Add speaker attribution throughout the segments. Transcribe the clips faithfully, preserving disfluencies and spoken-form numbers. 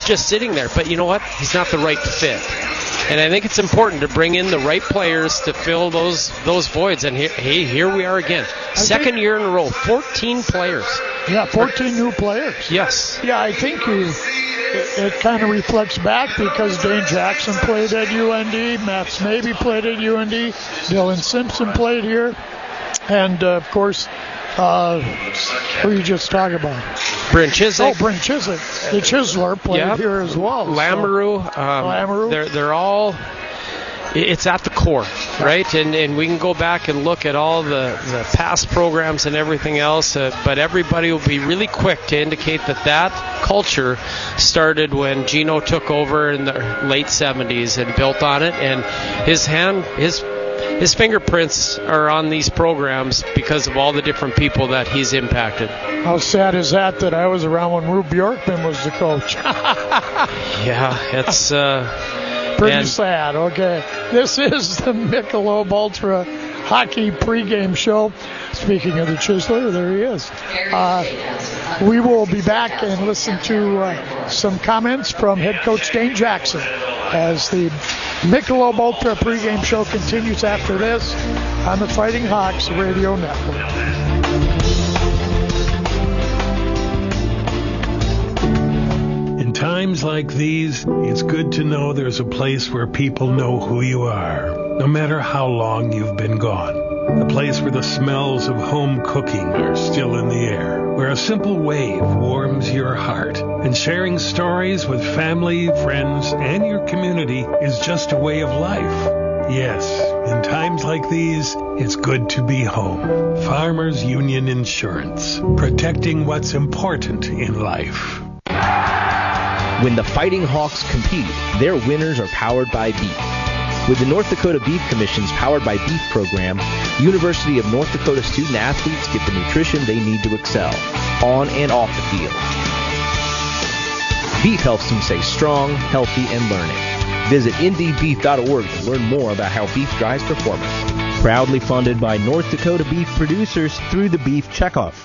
Speaker 1: just sitting there. But you know what? He's not the right fit. And I think it's important to bring in the right players to fill those those voids. And here, hey, here we are again. Second year in a row, fourteen players.
Speaker 2: Yeah, fourteen new players.
Speaker 1: Yes.
Speaker 2: Yeah, I think you, it, it kind of reflects back because Dane Jackson played at U N D, Matt Smaby played at U N D, Dylan Simpson played here, and, uh, of course, uh, who you just talking about?
Speaker 1: Brent Chiswick.
Speaker 2: Oh, Brent Chiswick. The Chisler played
Speaker 1: yep.
Speaker 2: here as well.
Speaker 1: Lamoureux.
Speaker 2: So.
Speaker 1: Um,
Speaker 2: Lamoureux.
Speaker 1: They're, they're all... It's at the core, right? And and we can go back and look at all the, the past programs and everything else, uh, but everybody will be really quick to indicate that that culture started when Gino took over in the late seventies and built on it, and his hand, his his fingerprints are on these programs because of all the different people that he's impacted.
Speaker 2: How sad is that that I was around when Rube Bjorkman was the coach?
Speaker 1: Yeah, it's... Uh,
Speaker 2: Pretty
Speaker 1: and
Speaker 2: sad. Okay. This is the Michelob Ultra Hockey pregame show. Speaking of the Chisler, there he is. Uh, we will be back and listen to uh, some comments from head coach Dane Jackson as the Michelob Ultra pregame show continues after this on the Fighting Hawks Radio Network.
Speaker 3: Times like these, it's good to know there's a place where people know who you are, no matter how long you've been gone. A place where the smells of home cooking are still in the air, where a simple wave warms your heart, and sharing stories with family, friends, and your community is just a way of life. Yes, in times like these, it's good to be home. Farmers Union Insurance, protecting what's important in life.
Speaker 4: When the Fighting Hawks compete, their winners are powered by beef. With the North Dakota Beef Commission's Powered by Beef program, University of North Dakota student athletes get the nutrition they need to excel, on and off the field. Beef helps them stay strong, healthy, and learning. Visit indeed beef dot org to learn more about how beef drives performance. Proudly funded by North Dakota beef producers through the Beef Checkoff.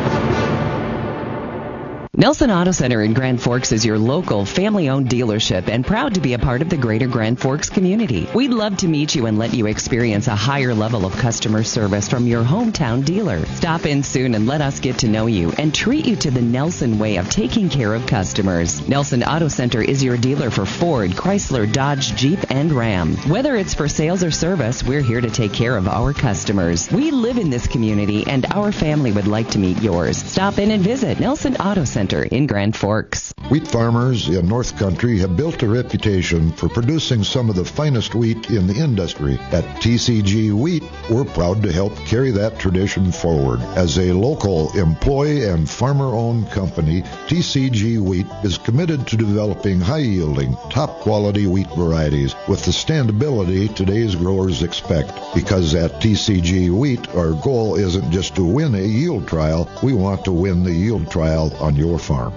Speaker 5: Nelson Auto Center in Grand Forks is your local family-owned dealership and proud to be a part of the greater Grand Forks community. We'd love to meet you and let you experience a higher level of customer service from your hometown dealer. Stop in soon and let us get to know you and treat you to the Nelson way of taking care of customers. Nelson Auto Center is your dealer for Ford, Chrysler, Dodge, Jeep, and Ram. Whether it's for sales or service, we're here to take care of our customers. We live in this community and our family would like to meet yours. Stop in and visit Nelson Auto Center in Grand Forks.
Speaker 6: Wheat farmers in North Country have built a reputation for producing some of the finest wheat in the industry. At T C G Wheat, we're proud to help carry that tradition forward. As a local employee and farmer-owned company, T C G Wheat is committed to developing high-yielding, top-quality wheat varieties with the standability today's growers expect. Because at T C G Wheat, our goal isn't just to win a yield trial, we want to win the yield trial on your farm.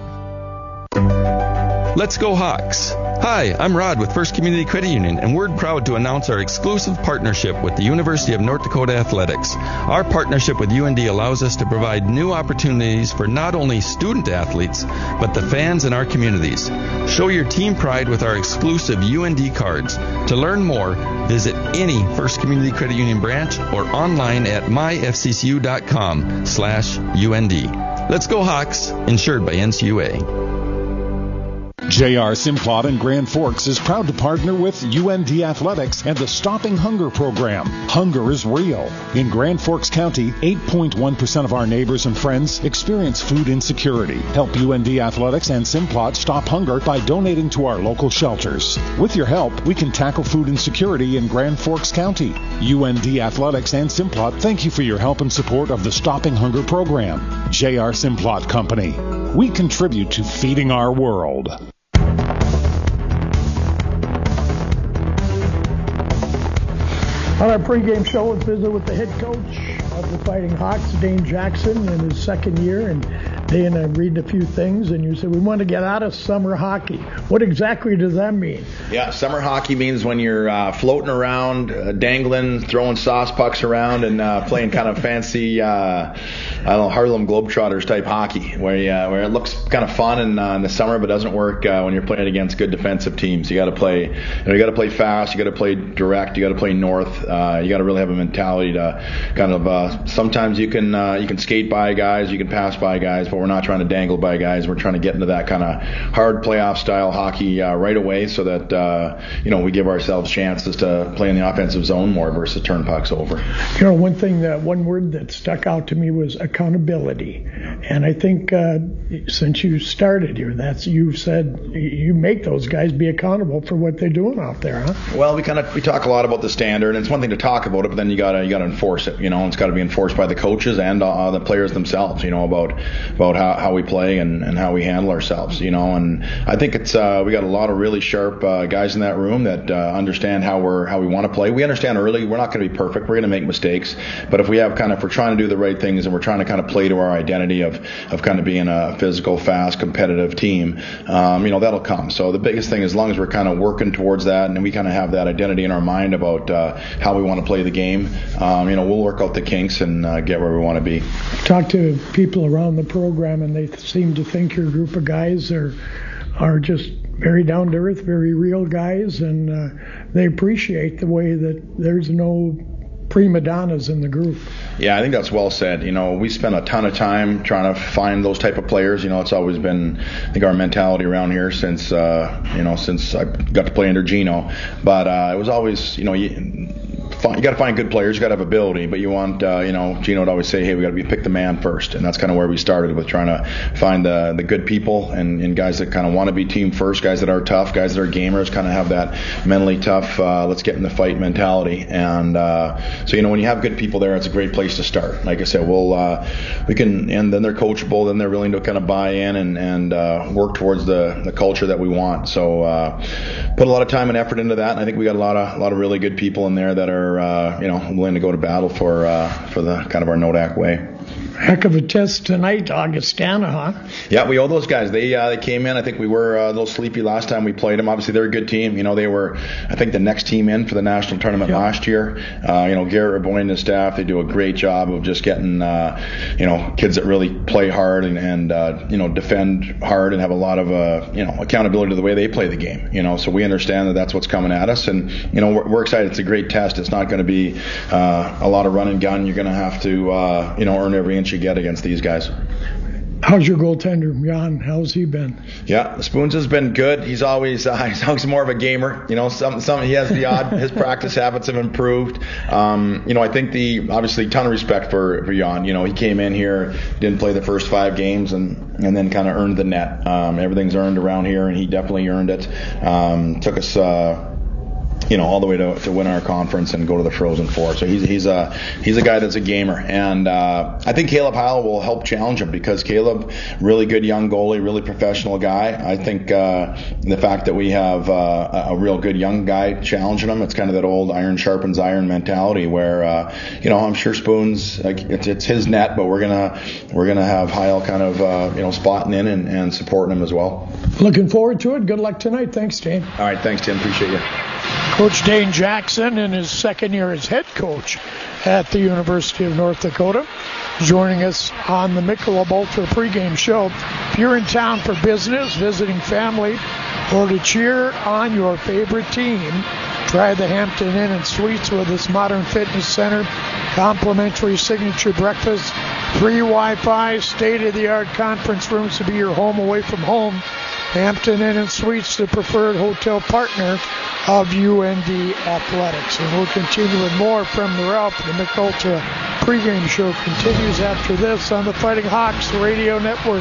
Speaker 7: Let's go Hawks! Hi, I'm Rod with First Community Credit Union, and we're proud to announce our exclusive partnership with the University of North Dakota Athletics. Our partnership with U N D allows us to provide new opportunities for not only student athletes, but the fans in our communities. Show your team pride with our exclusive U N D cards. To learn more, visit any First Community Credit Union branch or online at my f c c u dot com slash U N D. Let's go Hawks, insured by N C U A.
Speaker 8: J R Simplot in Grand Forks is proud to partner with U N D Athletics and the Stopping Hunger program. Hunger is real. In Grand Forks County, eight point one percent of our neighbors and friends experience food insecurity. Help U N D Athletics and Simplot stop hunger by donating to our local shelters. With your help, we can tackle food insecurity in Grand Forks County. U N D Athletics and Simplot thank you for your help and support of the Stopping Hunger program. J R Simplot Company. We contribute to feeding our world.
Speaker 2: On our pregame show, let's visit with the head coach of the Fighting Hawks, Dane Jackson, in his second year. And day, and I'm reading a few things, and you said we want to get out of summer hockey. What exactly does that mean?
Speaker 9: Yeah, summer hockey means when you're uh, floating around, uh, dangling, throwing sauce pucks around, and uh, playing kind of fancy, uh, I don't know, Harlem Globetrotters type hockey, where you, uh, where it looks kind of fun in, uh, in the summer, but doesn't work uh, when you're playing against good defensive teams. You got to play, you know, you got to play fast, you got to play direct, you got to play north. Uh, you got to really have a mentality to kind of. Uh, sometimes you can uh, you can skate by guys, you can pass by guys, but we're not trying to dangle by guys. We're trying to get into that kind of hard playoff style hockey uh, right away, so that uh, you know we give ourselves chances to play in the offensive zone more versus turn pucks over.
Speaker 2: You know, one thing that one word that stuck out to me was accountability, and I think uh, since you started here, that's you've said you make those guys be accountable for what they're doing out there, huh?
Speaker 9: Well, we kind of we talk a lot about the standard, and it's one thing to talk about it, but then you gotta you gotta enforce it. You know, it's got to be enforced by the coaches and uh, the players themselves. You know, about about how, how we play and, and how we handle ourselves. You know, and I think it's uh, we got a lot of really sharp uh, guys in that room that uh, understand how we're how we want to play. We understand early we're not going to be perfect. We're going to make mistakes, but if we have kind of if we're trying to do the right things and we're trying to kind of play to our identity of of kind of being a physical, fast, competitive team, um, you know, that'll come. So the biggest thing, as long as we're kind of working towards that and we kind of have that identity in our mind about uh, how we want to play the game, um, you know, we'll work out the kinks and uh, get where we want to be.
Speaker 2: Talk to people around the program, and they seem to think your group of guys are are just very down to earth, very real guys, and uh, they appreciate the way that there's no prima donnas in the group.
Speaker 9: Yeah, I think that's well said. You know, we spent a ton of time trying to find those type of players. You know, it's always been, I think, our mentality around here since, uh, you know, since I got to play under Gino. But uh, it was always, you know, you, you got to find good players. You got to have ability, but you want, uh, you know, Gino would always say, hey, we got to be pick the man first, and that's kind of where we started with trying to find the the good people and, and guys that kind of want to be team first, guys that are tough, guys that are gamers, kind of have that mentally tough, uh, let's get in the fight mentality. And uh, so, you know, when you have good people there, it's a great place to start. Like I said, we'll uh, we can, and then they're coachable, then they're willing to kind of buy in and and uh, work towards the the culture that we want. So uh, put a lot of time and effort into that, and I think we got a lot of a lot of really good people in there that are. Uh, you know, willing to go to battle for uh, for the kind of our Nodak way.
Speaker 2: Heck of a test tonight, Augustana, huh?
Speaker 9: Yeah, we owe those guys. They uh, they came in. I think we were uh, a little sleepy last time we played them. Obviously, they're a good team. You know, they were, I think, the next team in for the national tournament yeah. last year. Uh, you know, Garrett Raboyne and his staff, they do a great job of just getting, uh, you know, kids that really play hard and, and uh, you know, defend hard and have a lot of, uh, you know, accountability to the way they play the game. You know, so we understand that that's what's coming at us. And, you know, we're, we're excited. It's a great test. It's not going to be uh, a lot of run and gun. You're going to have to, uh, you know, earn every inch you get against these guys.
Speaker 2: How's your goaltender, Jan? How's he been?
Speaker 9: Yeah, Spoons has been good. He's always uh, he's always more of a gamer. You know, some some he has the odd his practice habits have improved. Um, you know, I think the obviously ton of respect for for Jan. You know, he came in here, didn't play the first five games, and and then kind of earned the net. Um, everything's earned around here, and he definitely earned it. Um, took us. Uh, you know, all the way to, to win our conference and go to the Frozen Four. So he's he's a he's a guy that's a gamer, and uh, I think Caleb Heil will help challenge him because Caleb, really good young goalie, really professional guy. I think uh, the fact that we have uh, a real good young guy challenging him, it's kind of that old iron sharpens iron mentality where uh, you know I'm sure Spoons like it's, it's his net, but we're gonna we're gonna have Heil kind of uh, you know spotting in and, and supporting him as well.
Speaker 2: Looking forward to it. Good luck tonight. Thanks, Dane.
Speaker 9: All right, thanks, Tim. Appreciate you.
Speaker 2: Coach Dane Jackson in his second year as head coach at the University of North Dakota, joining us on the Michelob Ultra pregame show. If you're in town for business, visiting family, or to cheer on your favorite team, try the Hampton Inn and Suites with its modern fitness center, complimentary signature breakfast, free Wi-Fi, state-of-the-art conference rooms to be your home away from home. Hampton Inn and Suites, the preferred hotel partner of U N D Athletics. And we'll continue with more from the Ralph. The Michelob Ultra pregame show continues after this on the Fighting Hawks Radio Network.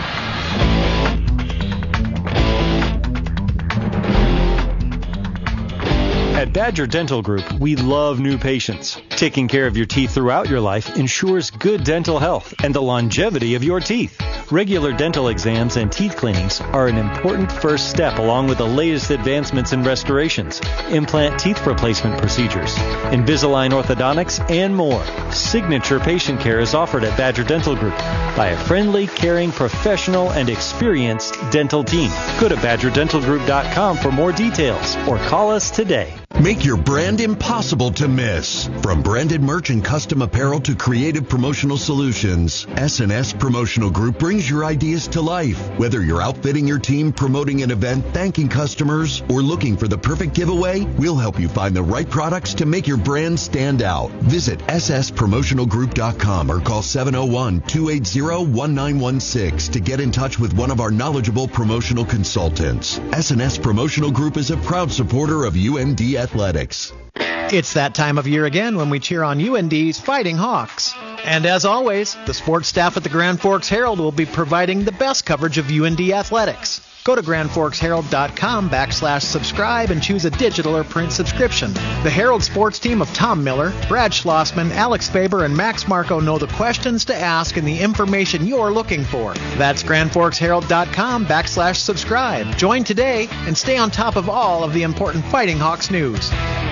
Speaker 10: At At Badger Dental Group, we love new patients. Taking care of your teeth throughout your life ensures good dental health and the longevity of your teeth. Regular dental exams and teeth cleanings are an important first step along with the latest advancements in restorations, implant teeth replacement procedures, Invisalign orthodontics, and more. Signature patient care is offered at Badger Dental Group by a friendly, caring, professional, and experienced dental team. Go to badger dental group dot com for more details or call us today.
Speaker 11: Make your brand impossible to miss. From branded merch and custom apparel to creative promotional solutions, S and S Promotional Group brings your ideas to life. Whether you're outfitting your team, promoting an event, thanking customers, or looking for the perfect giveaway, we'll help you find the right products to make your brand stand out. Visit s s promotional group dot com or call seven oh one, two eight zero, one nine one six to get in touch with one of our knowledgeable promotional consultants. S and S Promotional Group is a proud supporter of U N D Athletics.
Speaker 12: It's that time of year again when we cheer on U N D's Fighting Hawks. And as always, the sports staff at the Grand Forks Herald will be providing the best coverage of U N D athletics. Go to grand forks herald dot com backslash subscribe and choose a digital or print subscription. The Herald sports team of Tom Miller, Brad Schlossman, Alex Faber, and Max Marco know the questions to ask and the information you're looking for. That's grand forks herald dot com backslash subscribe. Join today and stay on top of all of the important Fighting Hawks news.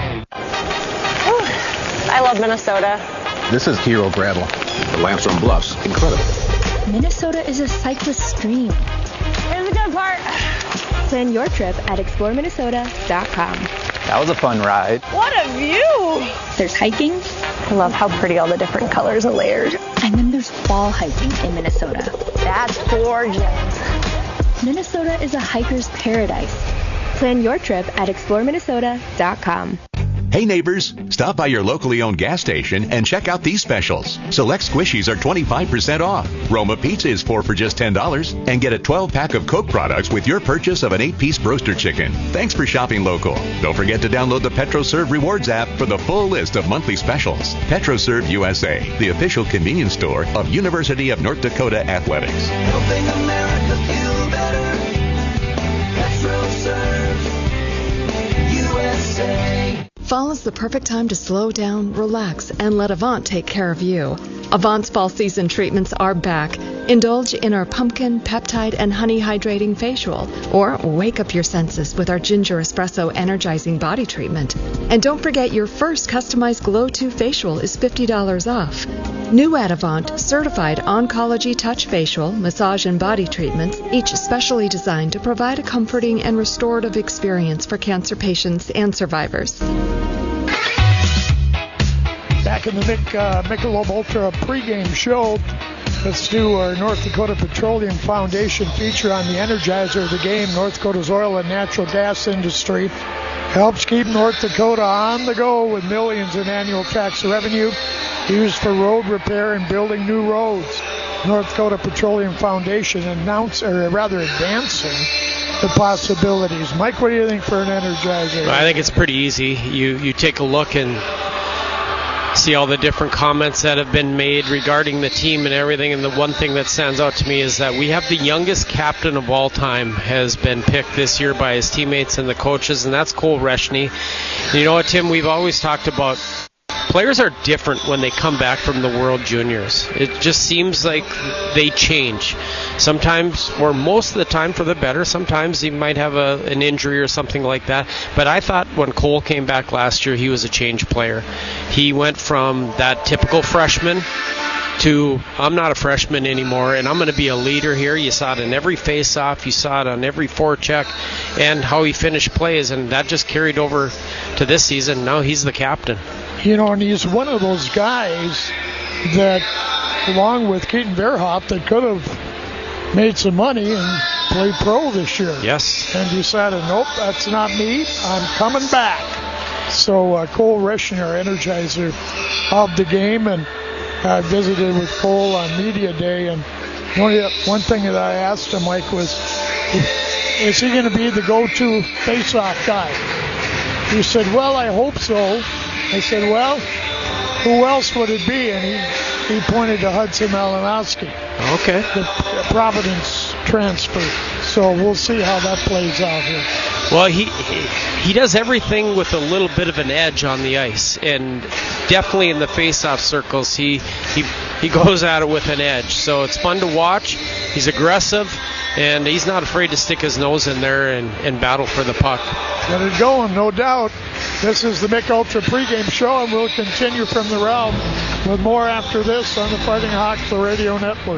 Speaker 13: I love Minnesota.
Speaker 14: This is Hero Gravel. The Limestone Bluffs, incredible.
Speaker 15: Minnesota is a cyclist dream.
Speaker 13: Here's the good part.
Speaker 15: Plan your trip at explore minnesota dot com.
Speaker 14: That was a fun ride.
Speaker 13: What a view!
Speaker 15: There's hiking.
Speaker 13: I love how pretty all the different colors and layers.
Speaker 15: And then there's fall hiking in Minnesota.
Speaker 13: That's gorgeous.
Speaker 15: Minnesota is a hiker's paradise. Plan your trip at explore minnesota dot com.
Speaker 16: Hey neighbors, stop by your locally owned gas station and check out these specials. Select squishies are twenty-five percent off. Roma Pizza is four for just ten dollars. And get a twelve pack of Coke products with your purchase of an eight piece Broaster Chicken. Thanks for shopping local. Don't forget to download the PetroServe Rewards app for the full list of monthly specials. PetroServe U S A, the official convenience store of University of North Dakota Athletics.
Speaker 17: Helping America feel better. PetroServe U S A.
Speaker 18: Fall is the perfect time to slow down, relax, and let Avant take care of you. Avant's fall season treatments are back. Indulge in our pumpkin, peptide, and honey hydrating facial, or wake up your senses with our ginger espresso energizing body treatment. And don't forget your first customized Glow two facial is fifty dollars off. New at Avant, certified Oncology Touch Facial, massage, and body treatments, each specially designed to provide a comforting and restorative experience for cancer patients and survivors.
Speaker 2: Back in the Mick, uh, Michelob Ultra pregame show, let's do our North Dakota Petroleum Foundation feature on the Energizer of the game. North Dakota's oil and natural gas industry helps keep North Dakota on the go with millions in annual tax revenue used for road repair and building new roads. North Dakota Petroleum Foundation announce, or rather advancing the possibilities. Mike, what do you think for an Energizer?
Speaker 1: I think it's pretty easy. You you take a look and see all the different comments that have been made regarding the team and everything, and the one thing that stands out to me is that we have the youngest captain of all time has been picked this year by his teammates and the coaches, and that's Cole Reschny. You know what, Tim, we've always talked about players are different when they come back from the World Juniors. It just seems like they change. Sometimes, or most of the time for the better. Sometimes he might have a, an injury or something like that. But I thought when Cole came back last year, he was a changed player. He went from that typical freshman to, I'm not a freshman anymore, and I'm going to be a leader here. You saw it in every face-off. You saw it on every forecheck, and how he finished plays, and that just carried over to this season. Now he's the captain.
Speaker 2: You know, and he's one of those guys that, along with Keaton Verhoff, that could have made some money and played pro this year.
Speaker 1: Yes.
Speaker 2: And decided, nope, that's not me. I'm coming back. So uh, Cole Reschny, our Energizer of the game, and I visited with Cole on Media Day, and one, one thing that I asked him, Mike, was, is he going to be the go-to face-off guy? He said, well, I hope so. I said, well, who else would it be? And he, he pointed to Hudson Malinowski.
Speaker 1: Okay.
Speaker 2: The Providence transfer. So we'll see how that plays out here.
Speaker 1: Well, he, he he does everything with a little bit of an edge on the ice, and definitely in the face-off circles, he he he goes at it with an edge. So it's fun to watch. He's aggressive, and he's not afraid to stick his nose in there and, and battle for the puck.
Speaker 2: Get it going, no doubt. This is the Mick Ultra pregame show, and we'll continue from the realm with more after this on the Fighting Hawks Radio Network.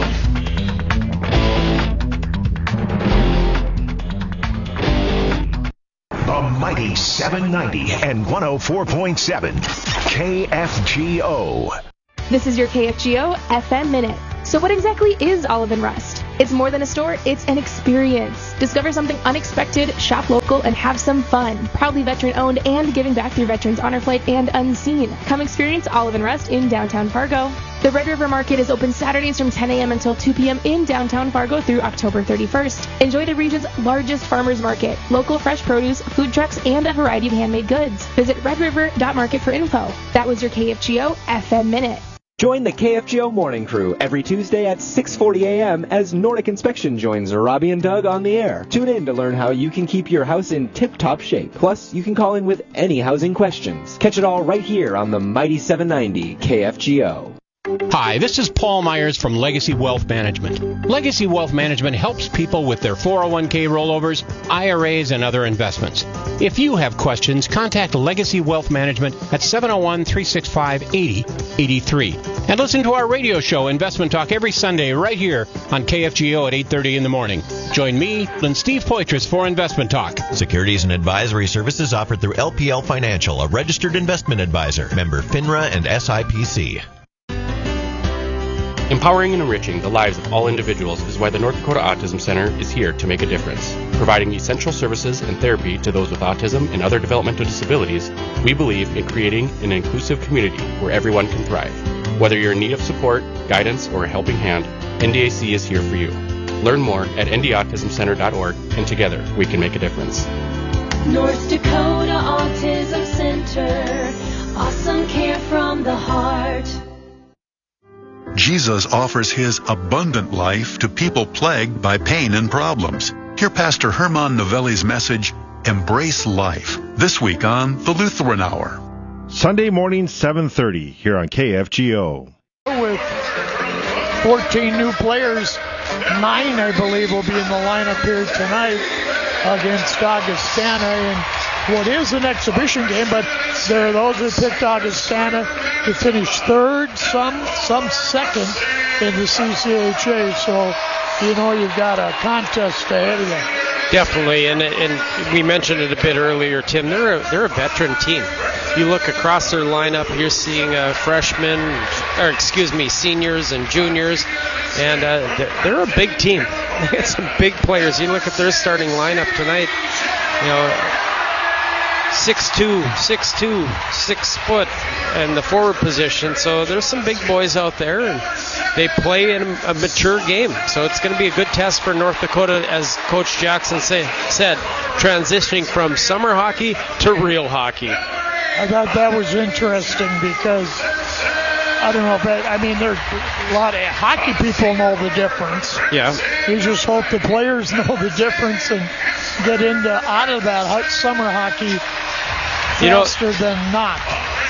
Speaker 19: The mighty seven ninety and one oh four point seven K F G O.
Speaker 15: This is your K F G O F M Minute. So what exactly is Olive and Rust? It's more than a store, it's an experience. Discover something unexpected, shop local, and have some fun. Proudly veteran-owned and giving back through Veterans Honor Flight and Unseen. Come experience Olive and Rust in downtown Fargo. The Red River Market is open Saturdays from ten a.m. until two p.m. in downtown Fargo through October thirty-first. Enjoy the region's largest farmers market, local fresh produce, food trucks, and a variety of handmade goods. Visit red river dot market for info. That was your K F G O F M Minute.
Speaker 20: Join the K F G O Morning Crew every Tuesday at six forty a.m. as Nordic Inspection joins Robbie and Doug on the air. Tune in to learn how you can keep your house in tip-top shape. Plus, you can call in with any housing questions. Catch it all right here on the mighty seven ninety K F G O.
Speaker 21: Hi, this is Paul Myers from Legacy Wealth Management. Legacy Wealth Management helps people with their four oh one k rollovers, I R As, and other investments. If you have questions, contact Legacy Wealth Management at seven oh one, three six five, eight oh eight three. And listen to our radio show, Investment Talk, every Sunday right here on K F G O at eight thirty in the morning. Join me and Steve Poitras for Investment Talk.
Speaker 22: Securities and advisory services offered through L P L Financial, a registered investment advisor. Member FINRA and S I P C.
Speaker 23: Empowering and enriching the lives of all individuals is why the North Dakota Autism Center is here to make a difference. Providing essential services and therapy to those with autism and other developmental disabilities, we believe in creating an inclusive community where everyone can thrive. Whether you're in need of support, guidance, or a helping hand, N D A C is here for you. Learn more at n d autism center dot org, and together we can make a difference.
Speaker 17: North Dakota Autism Center. Awesome care from the heart.
Speaker 24: Jesus offers his abundant life to people plagued by pain and problems. Hear Pastor Herman Novelli's message, Embrace Life, this week on the Lutheran Hour.
Speaker 25: Sunday morning, seven thirty, here on K F G O.
Speaker 2: With fourteen new players, nine, I believe, will be in the lineup here tonight against Augustana in what is an exhibition game, but there are those who picked Augustana to finish third, some some second in the C C H A. So, you know, you've got a contest ahead of you.
Speaker 1: Definitely, and and we mentioned it a bit earlier, Tim. They're a, they're a veteran team. You look across their lineup, you're seeing uh, freshmen, or excuse me, seniors and juniors, and uh, they're, they're a big team. They got some big players. You look at their starting lineup tonight, you know, six two, six two, six foot in the forward position. So there's some big boys out there, and they play in a mature game. So it's going to be a good test for North Dakota, as Coach Jackson say, said, transitioning from summer hockey to real hockey.
Speaker 2: I thought that was interesting because I don't know if that, I mean, there's a lot of hockey people know the difference.
Speaker 1: Yeah.
Speaker 2: You just hope the players know the difference and get into out of that hot summer hockey faster you know, than not.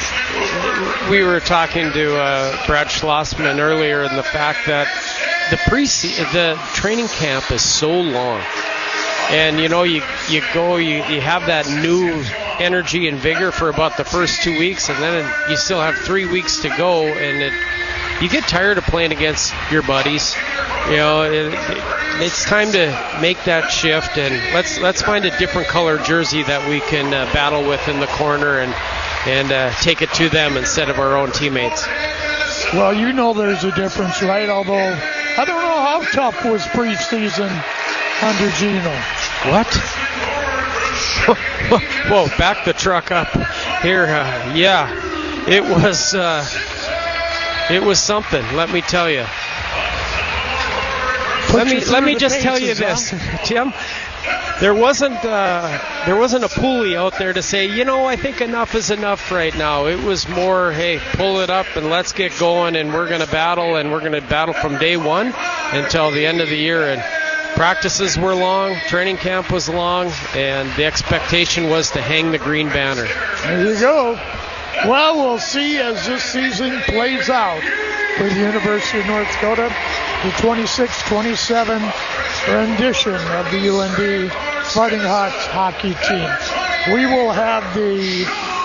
Speaker 1: We were talking to uh, Brad Schlossman earlier, and the fact that the pre the training camp is so long, and you know you you go you, you have that new energy and vigor for about the first two weeks, and then you still have three weeks to go, and it, you get tired of playing against your buddies. You know, it, it, it's time to make that shift, and let's let's find a different color jersey that we can uh, battle with in the corner and and uh, take it to them instead of our own teammates.
Speaker 2: Well, you know there's a difference, right? Although I don't know how tough was preseason under Gino.
Speaker 1: What? Whoa, back the truck up here. Uh, yeah, it was uh, it was something, let me tell you.
Speaker 2: Put
Speaker 1: let me let me just
Speaker 2: paces,
Speaker 1: tell you this,
Speaker 2: huh?
Speaker 1: Tim. There wasn't uh, there wasn't a pulley out there to say, you know, I think enough is enough right now. It was more, hey, pull it up and let's get going, and we're going to battle, and we're going to battle from day one until the end of the year. And practices were long, training camp was long, and the expectation was to hang the green banner.
Speaker 2: There you go. Well, we'll see as this season plays out for the University of North Dakota, the twenty-six twenty-seven rendition of the U N D Fighting Hawks hockey team. We will have the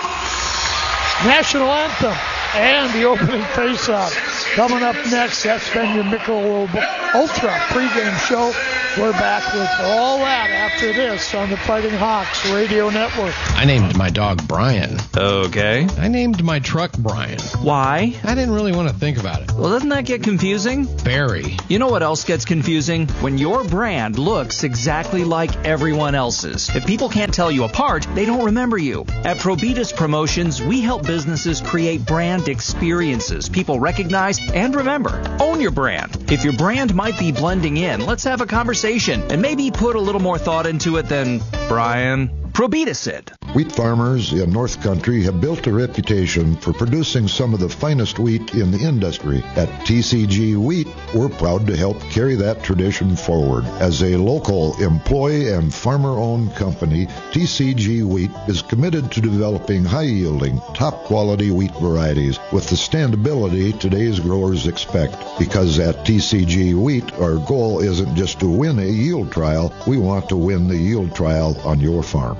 Speaker 2: national anthem and the opening face-off coming up next. That's been your Michelob Ultra pregame show. We're back with all that after this on the Fighting Hawks Radio Network.
Speaker 3: I named my dog Brian.
Speaker 4: Okay.
Speaker 3: I named my truck Brian.
Speaker 4: Why?
Speaker 3: I didn't really want to think about it.
Speaker 4: Well, doesn't that get confusing?
Speaker 3: Barry.
Speaker 4: You know what else gets confusing? When your brand looks exactly like everyone else's. If people can't tell you apart, they don't remember you. At Probitas Promotions, we help businesses create brand experiences people recognize and remember. Own your brand. If your brand might be blending in, let's have a conversation and maybe put a little more thought into it than Brian. Probitas it.
Speaker 5: Wheat farmers in North Country have built a reputation for producing some of the finest wheat in the industry. At T C G Wheat, we're proud to help carry that tradition forward. As a local employee and farmer-owned company, T C G Wheat is committed to developing high-yielding, top-quality wheat varieties with the standability today's growers expect. Because at T C G Wheat, our goal isn't just to win a yield trial, we want to win the yield trial on your farm.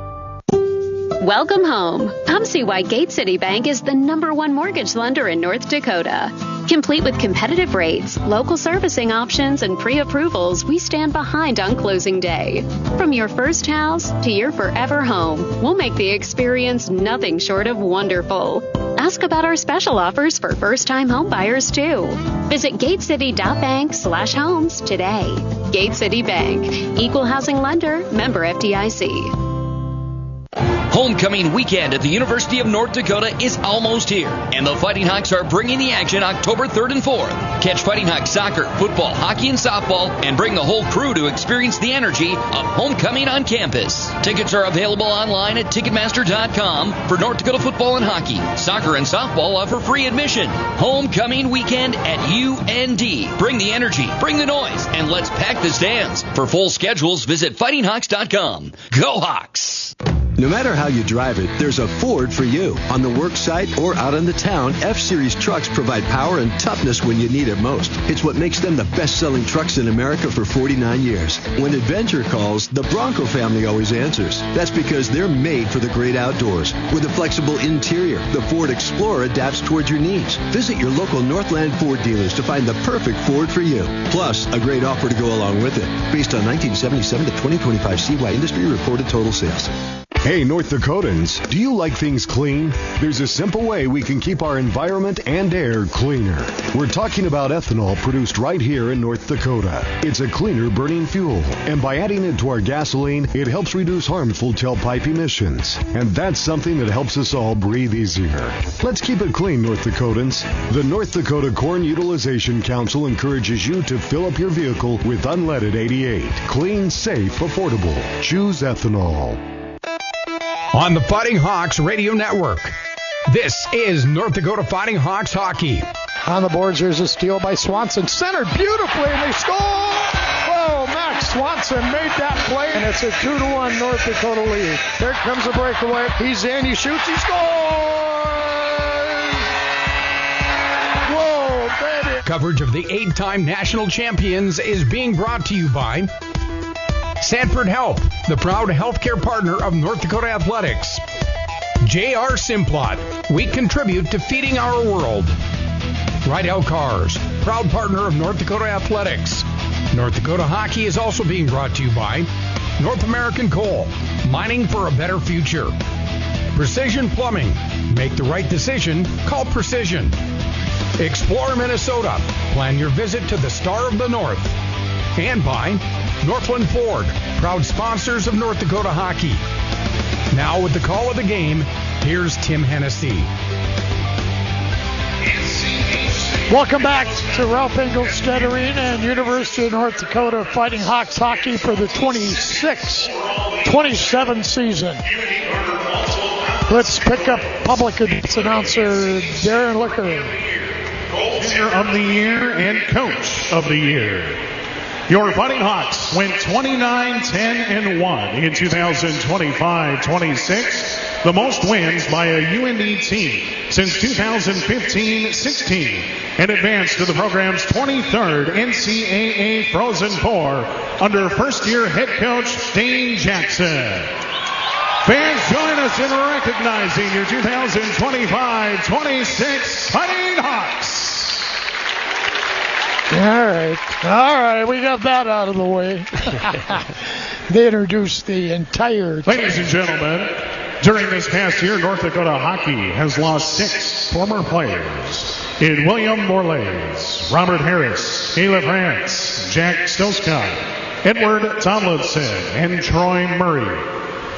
Speaker 6: Welcome home. Come see why Gate City Bank is the number one mortgage lender in North Dakota. Complete with competitive rates, local servicing options, and pre-approvals, we stand behind on closing day. From your first house to your forever home, we'll make the experience nothing short of wonderful. Ask about our special offers for first-time home buyers, too. Visit gatecity.bank slash homes today. Gate City Bank, equal housing lender, member F D I C.
Speaker 7: Homecoming weekend at the University of North Dakota is almost here, and the Fighting Hawks are bringing the action October third and fourth. Catch Fighting Hawks soccer, football, hockey, and softball, and bring the whole crew to experience the energy of homecoming on campus. Tickets are available online at Ticketmaster dot com for North Dakota football and hockey. Soccer and softball offer free admission. Homecoming weekend at U N D. Bring the energy, bring the noise, and let's pack the stands. For full schedules, visit Fighting Hawks dot com. Go Hawks!
Speaker 26: No matter how you drive it, there's a Ford for you. On the work site or out in the town, F-Series trucks provide power and toughness when you need it most. It's what makes them the best-selling trucks in America for forty-nine years. When adventure calls, the Bronco family always answers. That's because they're made for the great outdoors. With a flexible interior, the Ford Explorer adapts towards your needs. Visit your local Northland Ford dealers to find the perfect Ford for you. Plus, a great offer to go along with it. Based on nineteen seventy-seven to twenty twenty-five C Y industry reported total sales.
Speaker 27: Hey, North Dakotans, do you like things clean? There's a simple way we can keep our environment and air cleaner. We're talking about ethanol produced right here in North Dakota. It's a cleaner burning fuel, and by adding it to our gasoline, it helps reduce harmful tailpipe emissions. And that's something that helps us all breathe easier. Let's keep it clean, North Dakotans. The North Dakota Corn Utilization Council encourages you to fill up your vehicle with unleaded eighty-eight. Clean, safe, affordable. Choose ethanol.
Speaker 28: On the Fighting Hawks Radio Network, this is North Dakota Fighting Hawks hockey.
Speaker 2: On the boards, there's a steal by Swanson. Centered beautifully, and they score! Whoa, Max Swanson made that play, and it's a two to one North Dakota lead. There comes the breakaway. He's in, he shoots, he scores! Whoa, baby!
Speaker 28: Coverage of the eight-time national champions is being brought to you by Sanford Health, the proud healthcare partner of North Dakota Athletics. J R Simplot, we contribute to feeding our world. Rydell Cars, proud partner of North Dakota Athletics. North Dakota Hockey is also being brought to you by North American Coal, mining for a better future. Precision Plumbing, make the right decision, call Precision. Explore Minnesota, plan your visit to the Star of the North. And by Northland Ford, proud sponsors of North Dakota Hockey. Now with the call of the game, here's Tim Hennessy.
Speaker 2: Welcome back to Ralph Engelstad Arena and University of North Dakota Fighting Hawks hockey for the twenty-six twenty-seven season. Let's pick up public announcer Darren Licker.
Speaker 25: Winner of the year and coach of the year.
Speaker 8: Your Fighting Hawks went twenty-nine ten and one in two thousand twenty-five twenty-six, the most wins by a U N D team since two thousand fifteen sixteen, and advanced to the program's twenty-third N C double A Frozen Four under first-year head coach Dane Jackson. Fans, join us in recognizing your two thousand twenty-five twenty-six Fighting Hawks.
Speaker 2: All right. All right. We got that out of the way. They introduced the entire team.
Speaker 8: Ladies and gentlemen, during this past year, North Dakota hockey has lost six former players in William Morlays, Robert Harris, Caleb France, Jack Stoska, Edward Tomlinson, and Troy Murray.